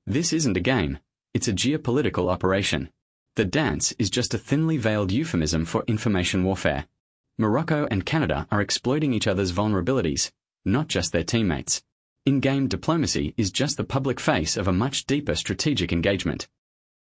This isn't a game, it's a geopolitical operation. The dance is just a thinly veiled euphemism for information warfare. Morocco and Canada are exploiting each other's vulnerabilities, not just their teammates. In-game diplomacy is just the public face of a much deeper strategic engagement.